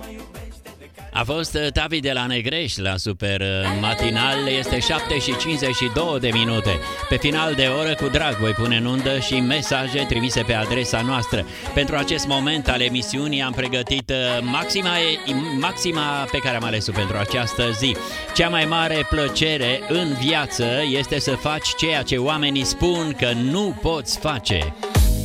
A fost Tavi de la Negrești la Super Matinal. Este 7:52 de minute. Pe final de oră, cu drag, voi pune în undă și mesaje trimise pe adresa noastră. Pentru acest moment al emisiunii am pregătit maxima pe care am ales-o pentru această zi. Cea mai mare plăcere în viață este să faci ceea ce oamenii spun că nu poți face.